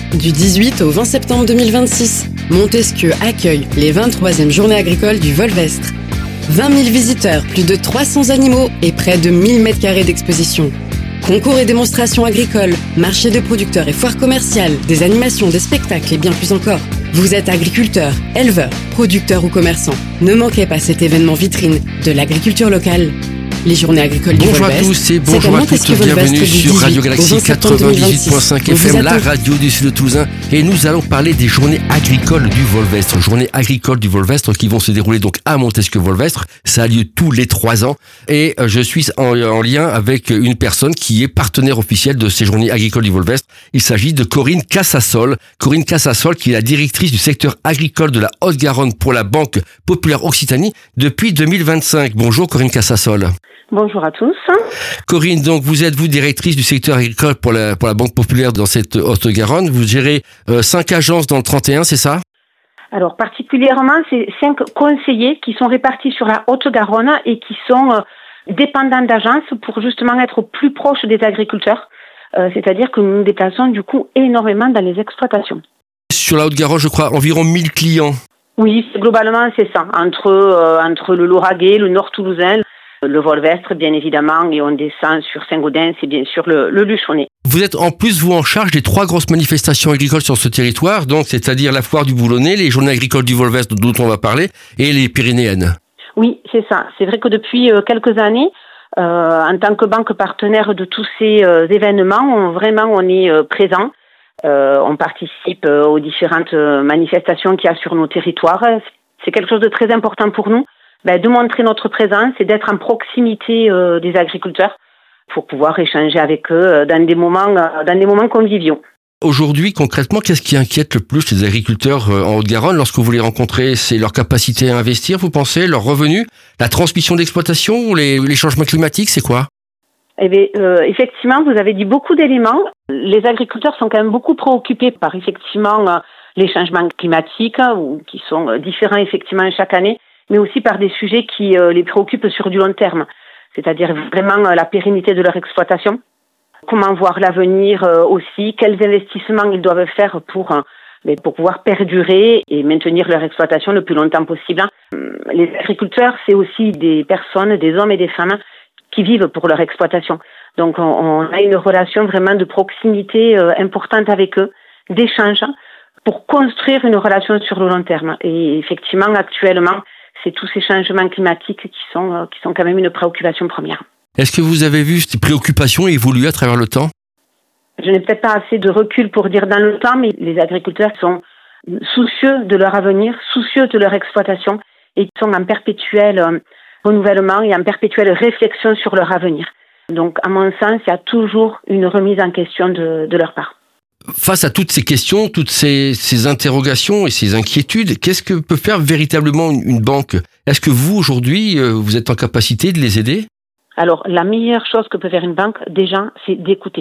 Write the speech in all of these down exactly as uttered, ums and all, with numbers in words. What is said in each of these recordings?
Du dix-huit au vingt septembre deux mille vingt-six, Montesquieu accueille les vingt-troisièmes Journées agricoles du Volvestre. vingt mille visiteurs, plus de trois cents animaux et près de mille mètres carrés d'exposition. Concours et démonstrations agricoles, marché de producteurs et foires commerciales, des animations, des spectacles et bien plus encore. Vous êtes agriculteur, éleveur, producteur ou commerçant. Ne manquez pas cet événement vitrine de l'agriculture locale. Les Journées agricoles du Bonjour Volvestre. à tous et bonjour à toutes, bienvenue sur Radio Galaxie quatre-vingt-dix-huit point cinq F M, la radio du Sud de Toulousain. Et nous allons parler des Journées agricoles du Volvestre. Journées agricoles du Volvestre qui vont se dérouler donc à Montesquieu-Volvestre. Ça a lieu tous les trois ans. Et je suis en, en lien avec une personne qui est partenaire officiel de ces Journées agricoles du Volvestre. Il s'agit de Corinne Casassol. Corinne Casassol qui est la directrice du secteur agricole de la Haute-Garonne pour la Banque Populaire Occitanie depuis deux mille vingt-cinq. Bonjour Corinne Casassol. Bonjour à tous. Corinne, donc vous êtes vous directrice du secteur agricole pour la pour la Banque Populaire dans cette Haute-Garonne. Vous gérez euh, cinq agences dans le trente et un, c'est ça? Alors particulièrement, c'est cinq conseillers qui sont répartis sur la Haute-Garonne et qui sont euh, dépendants d'agences pour justement être au plus proche des agriculteurs. Euh, c'est-à-dire que nous nous déplaçons du coup énormément dans les exploitations. Sur la Haute-Garonne, je crois, environ mille clients. Oui, globalement c'est ça. Entre euh, entre le Lauragais, le Nord Toulousain, le Volvestre, bien évidemment, et on descend sur Saint-Gaudens et bien sûr le, le Luchonnet. Vous êtes en plus, vous, en charge des trois grosses manifestations agricoles sur ce territoire, donc c'est-à-dire la foire du Boulonnais, les Journées agricoles du Volvestre dont on va parler, et les Pyrénéennes. Oui, c'est ça. C'est vrai que depuis euh, quelques années, euh, en tant que banque partenaire de tous ces euh, événements, on, vraiment on est euh, présent. Euh, on participe euh, aux différentes euh, manifestations qu'il y a sur nos territoires. C'est quelque chose de très important pour nous. Ben, de montrer notre présence et d'être en proximité euh, des agriculteurs pour pouvoir échanger avec eux euh, dans des moments euh, dans des moments conviviaux. Aujourd'hui, concrètement, qu'est-ce qui inquiète le plus les agriculteurs euh, en Haute-Garonne lorsque vous les rencontrez? C'est leur capacité à investir, vous pensez, leurs revenus, la transmission d'exploitation ou les, les changements climatiques, c'est quoi? Eh bien, euh, effectivement, vous avez dit beaucoup d'éléments. Les agriculteurs sont quand même beaucoup préoccupés par effectivement euh, les changements climatiques hein, ou qui sont euh, différents effectivement chaque année, mais aussi par des sujets qui euh, les préoccupent sur du long terme, c'est-à-dire vraiment euh, la pérennité de leur exploitation, comment voir l'avenir euh, aussi, quels investissements ils doivent faire pour, euh, mais pour pouvoir perdurer et maintenir leur exploitation le plus longtemps possible. Les agriculteurs, c'est aussi des personnes, des hommes et des femmes qui vivent pour leur exploitation. Donc on, on a une relation vraiment de proximité euh, importante avec eux, d'échange, pour construire une relation sur le long terme. Et effectivement, actuellement, c'est tous ces changements climatiques qui sont, euh, qui sont quand même une préoccupation première. Est-ce que vous avez vu ces préoccupations évoluer à travers le temps? Je n'ai peut-être pas assez de recul pour dire dans le temps, mais les agriculteurs sont soucieux de leur avenir, soucieux de leur exploitation et sont en perpétuel euh, renouvellement et en perpétuelle réflexion sur leur avenir. Donc, à mon sens, il y a toujours une remise en question de, de leur part. Face à toutes ces questions, toutes ces, ces interrogations et ces inquiétudes, qu'est-ce que peut faire véritablement une, une banque? Est-ce que vous, aujourd'hui, euh, vous êtes en capacité de les aider? Alors, la meilleure chose que peut faire une banque, déjà, c'est d'écouter.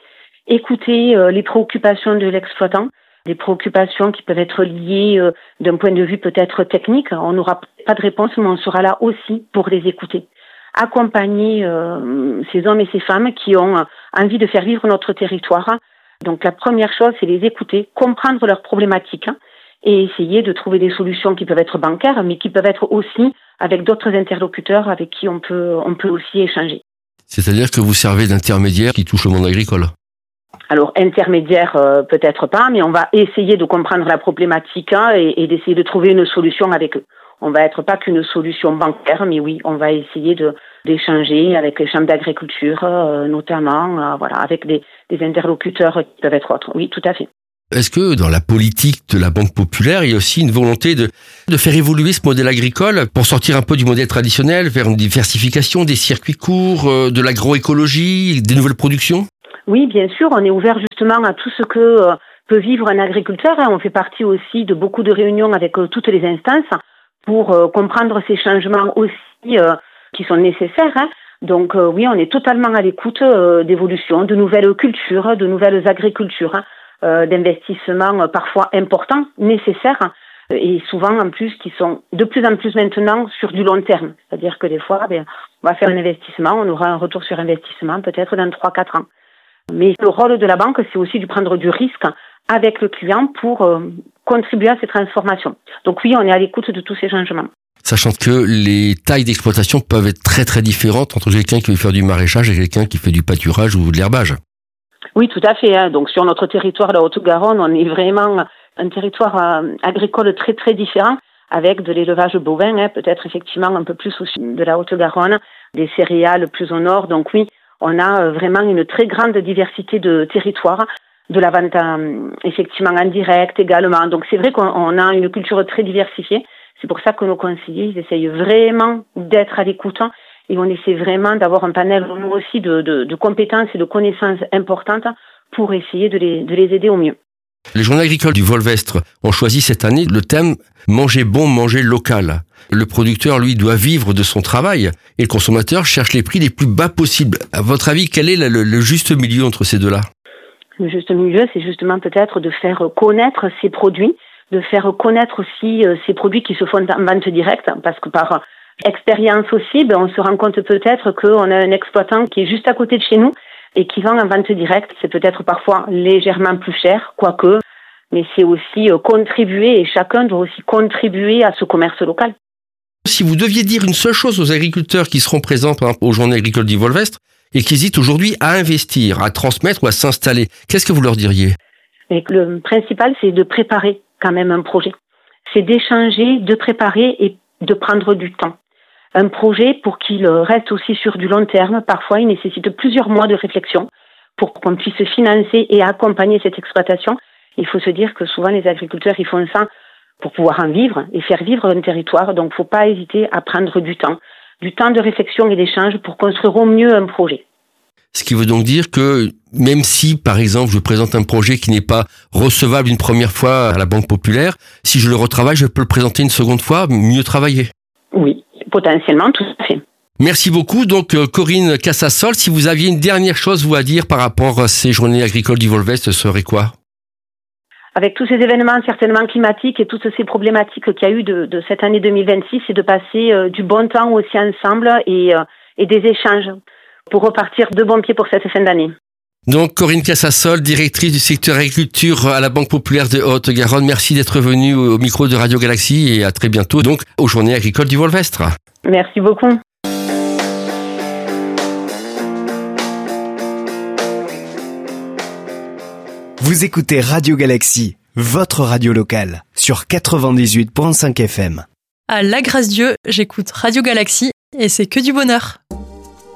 Écouter euh, les préoccupations de l'exploitant, des préoccupations qui peuvent être liées euh, d'un point de vue peut-être technique. On n'aura pas de réponse, mais on sera là aussi pour les écouter. Accompagner euh, ces hommes et ces femmes qui ont euh, envie de faire vivre notre territoire. Donc la première chose, c'est les écouter, comprendre leurs problématiques hein, et essayer de trouver des solutions qui peuvent être bancaires, mais qui peuvent être aussi avec d'autres interlocuteurs avec qui on peut, on peut aussi échanger. C'est-à-dire que vous servez d'intermédiaire qui touche le monde agricole? Alors intermédiaire, euh, peut-être pas, mais on va essayer de comprendre la problématique hein, et, et d'essayer de trouver une solution avec eux. On va être pas qu'une solution bancaire, mais oui, on va essayer de d'échanger avec les chambres d'agriculture, euh, notamment, euh, voilà, avec des, des interlocuteurs qui peuvent être autres. Oui, tout à fait. Est-ce que dans la politique de la Banque Populaire, il y a aussi une volonté de, de faire évoluer ce modèle agricole pour sortir un peu du modèle traditionnel, vers une diversification des circuits courts, euh, de l'agroécologie, des nouvelles productions? Oui, bien sûr, on est ouvert justement à tout ce que euh, peut vivre un agriculteur. Hein. On fait partie aussi de beaucoup de réunions avec euh, toutes les instances pour euh, comprendre ces changements aussi euh, qui sont nécessaires. Hein. Donc euh, oui, on est totalement à l'écoute euh, d'évolutions, de nouvelles cultures, de nouvelles agricultures, hein, euh, d'investissements euh, parfois importants, nécessaires, hein, et souvent en plus qui sont de plus en plus maintenant sur du long terme. C'est-à-dire que des fois, ben, on va faire un investissement, on aura un retour sur investissement peut-être dans trois quatre ans. Mais le rôle de la banque, c'est aussi de prendre du risque avec le client pour euh, contribuer à ces transformations. Donc oui, on est à l'écoute de tous ces changements. Sachant que les tailles d'exploitation peuvent être très très différentes entre quelqu'un qui veut faire du maraîchage et quelqu'un qui fait du pâturage ou de l'herbage. Oui, tout à fait. Hein. Donc sur notre territoire, la Haute-Garonne, on est vraiment un territoire euh, agricole très très différent, avec de l'élevage bovin, hein, peut-être effectivement un peu plus au sud de la Haute-Garonne, des céréales plus au nord. Donc oui, on a vraiment une très grande diversité de territoires, de la vente euh, effectivement en direct également. Donc c'est vrai qu'on a une culture très diversifiée. C'est pour ça que nos conseillers ils essayent vraiment d'être à l'écoute et on essaie vraiment d'avoir un panel nous aussi de, de, de compétences et de connaissances importantes pour essayer de les, de les aider au mieux. Les journées agricoles du Volvestre ont choisi cette année le thème « Manger bon, manger local ». Le producteur, lui, doit vivre de son travail et le consommateur cherche les prix les plus bas possibles. À votre avis, quel est le, le juste milieu entre ces deux-là ? Le juste milieu, c'est justement peut-être de faire connaître ces produits, de faire connaître aussi ces produits qui se font en vente directe, parce que par expérience aussi, ben, on se rend compte peut-être qu'on a un exploitant qui est juste à côté de chez nous et qui vend en vente directe. C'est peut-être parfois légèrement plus cher, quoique, mais c'est aussi contribuer, et chacun doit aussi contribuer à ce commerce local. Si vous deviez dire une seule chose aux agriculteurs qui seront présents par exemple, aux journées agricoles du Volvestre et qui hésitent aujourd'hui à investir, à transmettre ou à s'installer, qu'est-ce que vous leur diriez ? Et le principal, c'est de préparer quand même un projet. C'est d'échanger, de préparer et de prendre du temps. Un projet, pour qu'il reste aussi sur du long terme, parfois il nécessite plusieurs mois de réflexion pour qu'on puisse financer et accompagner cette exploitation. Il faut se dire que souvent les agriculteurs, ils font ça pour pouvoir en vivre et faire vivre un territoire. Donc, il ne faut pas hésiter à prendre du temps, du temps de réflexion et d'échange pour construire au mieux un projet. Ce qui veut donc dire que même si, par exemple, je présente un projet qui n'est pas recevable une première fois à la Banque Populaire, si je le retravaille, je peux le présenter une seconde fois, mieux travailler. Oui, potentiellement, tout à fait. Merci beaucoup. Donc, Corinne Casassol, si vous aviez une dernière chose vous à dire par rapport à ces journées agricoles du Volvestre, ce serait quoi ? Avec tous ces événements certainement climatiques et toutes ces problématiques qu'il y a eu de, de cette année deux mille vingt-six, c'est de passer euh, du bon temps aussi ensemble et, euh, et des échanges pour repartir de bon pied pour cette fin d'année. Donc Corinne Casassol, directrice du secteur agriculture à la Banque Populaire de Haute-Garonne, merci d'être venue au micro de Radio Galaxie et à très bientôt donc aux Journées agricoles du Volvestre. Merci beaucoup. Vous écoutez Radio Galaxie, votre radio locale, sur quatre-vingt-dix-huit virgule cinq F M. À La Grâce-Dieu, j'écoute Radio Galaxie et c'est que du bonheur.